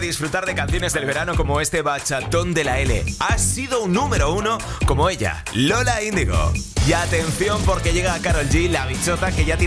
disfrutar de canciones del verano como este bachatón de la L. Ha sido un número 1 como ella, Lola Índigo. Y atención porque llega Karol G, la bichota que ya tiene